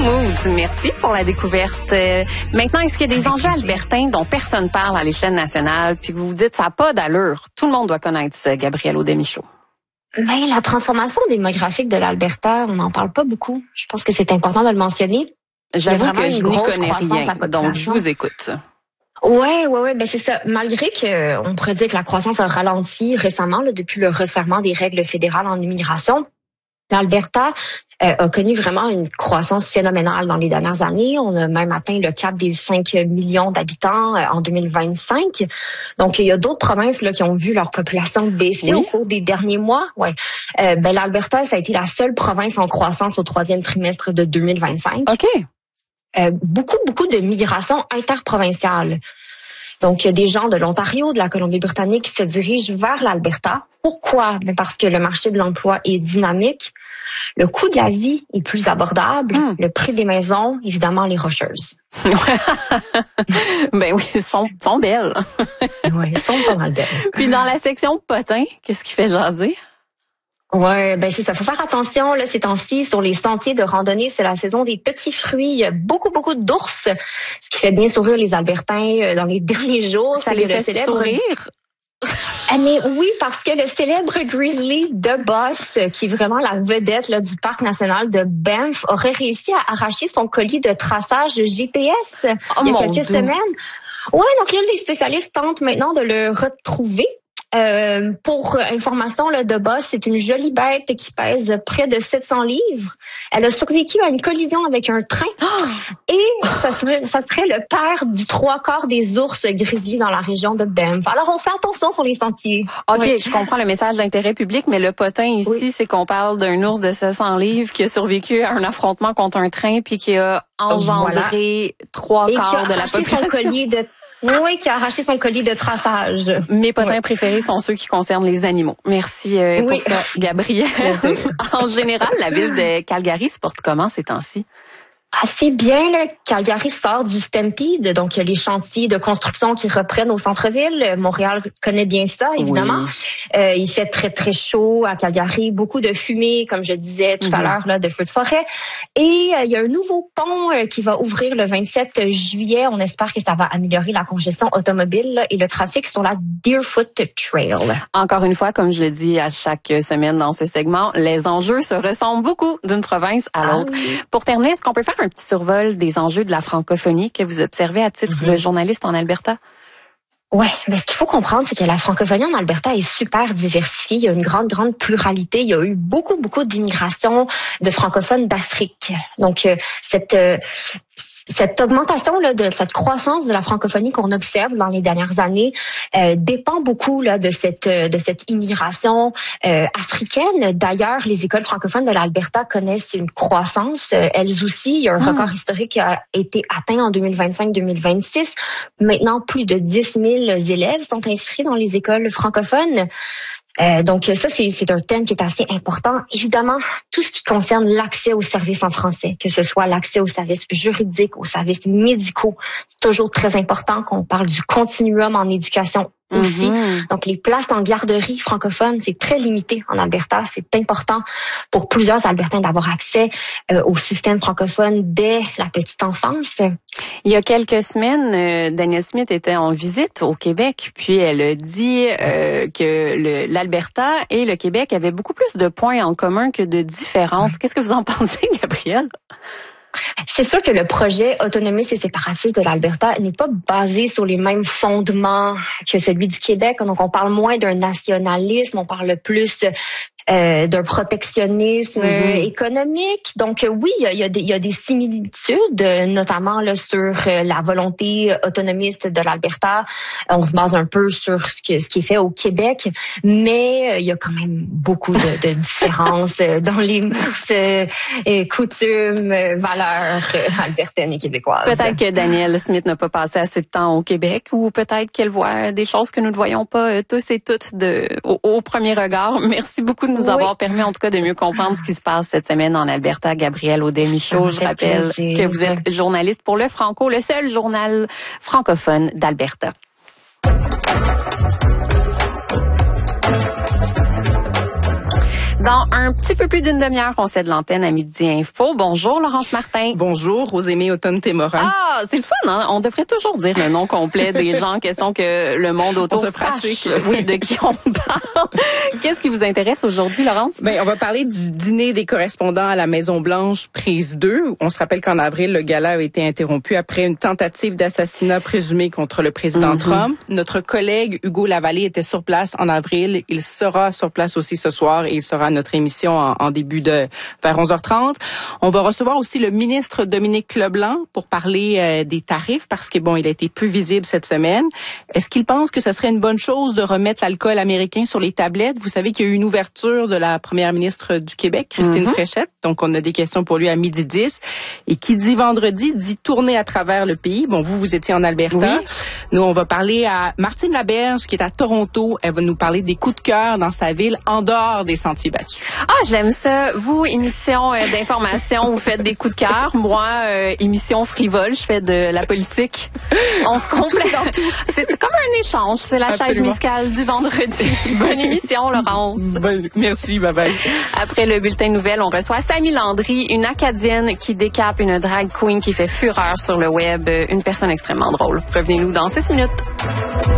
Moods, merci pour la découverte. Maintenant, est-ce qu'il y a des enjeux albertains dont personne parle à l'échelle nationale, puis que vous vous dites ça n'a pas d'allure? Tout le monde doit connaître ça, Gabrielle Audet-Michaud. Ben, la transformation démographique de l'Alberta, on n'en parle pas beaucoup. Je pense que c'est important de le mentionner. J'avoue que je n'y connais rien, donc je vous écoute. Ouais, ben c'est ça. Malgré que on pourrait dire que la croissance a ralenti récemment, là, depuis le resserrement des règles fédérales en immigration, l'Alberta a connu vraiment une croissance phénoménale dans les dernières années. On a même atteint le cap des 5 millions d'habitants en 2025. Donc, il y a d'autres provinces là, qui ont vu leur population baisser au cours des derniers mois. Ben, l'Alberta, ça a été la seule province en croissance au troisième trimestre de 2025. OK. Beaucoup de migration interprovinciale. Donc, il y a des gens de l'Ontario, de la Colombie-Britannique qui se dirigent vers l'Alberta. Pourquoi? Ben parce que le marché de l'emploi est dynamique, le coût de la vie est plus abordable, le prix des maisons, évidemment, les rocheuses. Ben oui, elles sont belles. Oui, elles sont pas mal belles. Puis dans la section potins, qu'est-ce qui fait jaser? Ouais, ben c'est ça. Faut faire attention là ces temps-ci sur les sentiers de randonnée. C'est la saison des petits fruits. Il y a beaucoup d'ours, ce qui fait bien sourire les Albertains dans les derniers jours. Ça les fait sourire. Mais oui, parce que le célèbre grizzly de Boss, qui est vraiment la vedette là, du parc national de Banff, aurait réussi à arracher son colis de traçage GPS il y a quelques semaines. Ouais, donc là les spécialistes tentent maintenant de le retrouver. Pour information, là, de Boss, c'est une jolie bête qui pèse près de 700 livres. Elle a survécu à une collision avec un train et ça serait le père du 3/4 des ours grizzly dans la région de Banff. Alors, on fait attention sur les sentiers. OK, je comprends le message d'intérêt public, mais le potin ici, c'est qu'on parle d'un ours de 700 livres qui a survécu à un affrontement contre un train puis qui a engendré 3/4 de la population. Qui a arraché son colis de traçage. Mes potins préférés sont ceux qui concernent les animaux. Merci pour ça, Gabrielle. En général, la ville de Calgary se porte comment ces temps-ci? Assez bien, là. Calgary sort du Stampede, donc il y a les chantiers de construction qui reprennent au centre-ville. Montréal connaît bien ça, évidemment. Il fait très chaud à Calgary, beaucoup de fumée, comme je disais tout à l'heure, là, de feux de forêt. Et il y a un nouveau pont qui va ouvrir le 27 juillet. On espère que ça va améliorer la congestion automobile là, et le trafic sur la Deerfoot Trail. Encore une fois, comme je le dis à chaque semaine dans ce segment, les enjeux se ressemblent beaucoup d'une province à l'autre. Pour terminer, est-ce qu'on peut faire un petit survol des enjeux de la francophonie que vous observez à titre de journaliste en Alberta? Ouais, mais ce qu'il faut comprendre, c'est que la francophonie en Alberta est super diversifiée. Il y a une grande pluralité. Il y a eu beaucoup d'immigration de francophones d'Afrique. Donc, cette augmentation là, de cette croissance de la francophonie qu'on observe dans les dernières années dépend beaucoup là de cette immigration africaine. D'ailleurs, les écoles francophones de l'Alberta connaissent une croissance. Elles aussi, il y a un record historique qui a été atteint en 2025-2026. Maintenant, plus de 10 000 élèves sont inscrits dans les écoles francophones. Donc ça, c'est un thème qui est assez important. Évidemment, tout ce qui concerne l'accès aux services en français, que ce soit l'accès aux services juridiques, aux services médicaux, c'est toujours très important qu'on parle du continuum en éducation aussi. Donc, les places en garderie francophone, c'est très limité en Alberta. C'est important pour plusieurs Albertains d'avoir accès au système francophone dès la petite enfance. Il y a quelques semaines, Danielle Smith était en visite au Québec, puis elle a dit que l'Alberta et le Québec avaient beaucoup plus de points en commun que de différences. Qu'est-ce que vous en pensez, Gabrielle? C'est sûr que le projet autonomiste et séparatiste de l'Alberta n'est pas basé sur les mêmes fondements que celui du Québec. Donc, on parle moins d'un nationalisme, on parle plus d'un protectionnisme économique. Donc oui, il y a des similitudes, notamment là sur la volonté autonomiste de l'Alberta. On se base un peu sur ce qui est fait au Québec, mais il y a quand même beaucoup de différences dans les mœurs, coutumes, valeurs albertaines et québécoises. Peut-être que Danielle Smith n'a pas passé assez de temps au Québec, ou peut-être qu'elle voit des choses que nous ne voyons pas tous et toutes au premier regard. Merci beaucoup de nous avoir permis en tout cas de mieux comprendre ce qui se passe cette semaine en Alberta. Gabrielle Audet-Michaud, je rappelle que vous êtes journaliste pour Le Franco, le seul journal francophone d'Alberta. Dans un petit peu plus d'une demi-heure, on cède l'antenne à Midi Info. Bonjour, Laurence Martin. Bonjour, Rosémie Automne-Témorin. Ah, c'est le fun, hein? On devrait toujours dire le nom complet des gens en question que le monde autour on se pratique. sache, oui, de qui on parle. Qu'est-ce qui vous intéresse aujourd'hui, Laurence? Ben, on va parler du dîner des correspondants à la Maison-Blanche, prise 2. On se rappelle qu'en avril, le gala a été interrompu après une tentative d'assassinat présumé contre le président Trump. Notre collègue Hugo Lavallée était sur place en avril. Il sera sur place aussi ce soir et il sera à notre émission en début de vers 11h30. On va recevoir aussi le ministre Dominique Leblanc pour parler des tarifs parce que bon, il a été peu visible cette semaine. Est-ce qu'il pense que ce serait une bonne chose de remettre l'alcool américain sur les tablettes? Vous savez qu'il y a eu une ouverture de la première ministre du Québec, Christine Fréchette. Donc, on a des questions pour lui à 12h10. Et qui dit vendredi, dit tourner à travers le pays. Bon, vous étiez en Alberta. Oui. Nous, on va parler à Martine Laberge, qui est à Toronto. Elle va nous parler des coups de cœur dans sa ville, en dehors des sentiers battus. Ah, j'aime ça. Vous, émission d'information, vous faites des coups de cœur. Moi, émission frivole, je fais de la politique. On se complète dans tout. C'est comme un échange. C'est la chaise musicale du vendredi. Bonne émission, Laurence. Merci, bye bye. Après le bulletin de nouvelles, on reçoit Samy Landry, une Acadienne qui décape une drag queen qui fait fureur sur le web. Une personne extrêmement drôle. Revenez-nous dans 6 minutes.